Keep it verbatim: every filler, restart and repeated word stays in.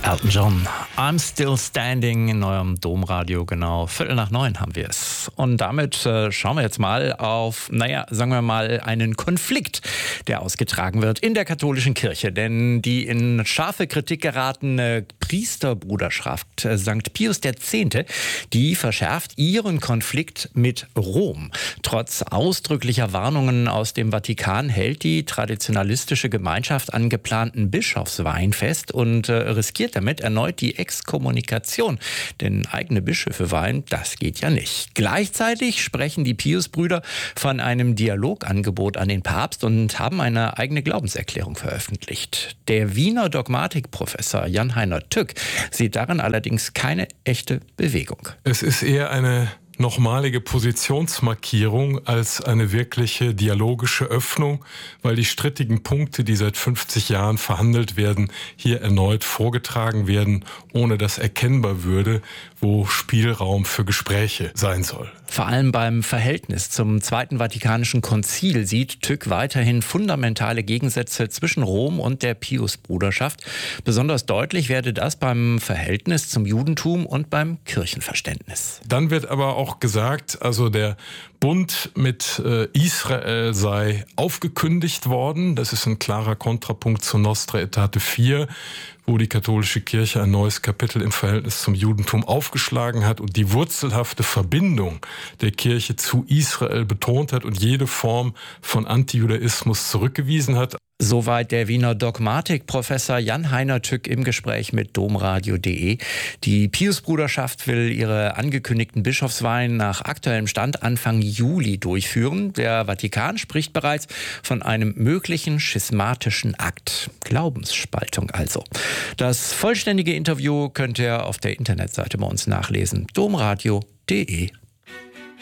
Elton John, I'm Still Standing in eurem Domradio, genau. Viertel nach neun haben wir es. Und damit äh, schauen wir jetzt mal auf, naja, sagen wir mal, einen Konflikt, der ausgetragen wird in der katholischen Kirche. Denn die in scharfe Kritik geratene Priesterbruderschaft äh, Sankt Pius X., die verschärft ihren Konflikt mit Rom. Trotz ausdrücklicher Warnungen aus dem Vatikan hält die traditionalistische Gemeinschaft an geplanten Bischofsweihen fest und äh, riskiert damit erneut die Exkommunikation. Denn eigene Bischöfe weihen, das geht ja nicht. Gleichzeitig sprechen die Pius-Brüder von einem Dialogangebot an den Papst und haben eine eigene Glaubenserklärung veröffentlicht. Der Wiener Dogmatikprofessor Jan-Heiner Tück sieht darin allerdings keine echte Bewegung. Es ist eher eine nochmalige Positionsmarkierung als eine wirkliche dialogische Öffnung, weil die strittigen Punkte, die seit fünfzig Jahren verhandelt werden, hier erneut vorgetragen werden, ohne dass erkennbar würde, wo Spielraum für Gespräche sein soll. Vor allem beim Verhältnis zum Zweiten Vatikanischen Konzil sieht Tück weiterhin fundamentale Gegensätze zwischen Rom und der Pius-Bruderschaft. Besonders deutlich werde das beim Verhältnis zum Judentum und beim Kirchenverständnis. Dann wird aber auch gesagt, also der Bund mit äh, Israel sei aufgekündigt worden. Das ist ein klarer Kontrapunkt zu Nostra Aetate vier, wo die katholische Kirche ein neues Kapitel im Verhältnis zum Judentum aufgeschlagen hat und die wurzelhafte Verbindung der Kirche zu Israel betont hat und jede Form von Antijudaismus zurückgewiesen hat. Soweit der Wiener Dogmatikprofessor Jan-Heiner Tück im Gespräch mit domradio punkt de. Die Pius-Bruderschaft will ihre angekündigten Bischofsweihen nach aktuellem Stand Anfang Juli durchführen. Der Vatikan spricht bereits von einem möglichen schismatischen Akt. Glaubensspaltung also. Das vollständige Interview könnt ihr auf der Internetseite bei uns nachlesen. domradio punkt de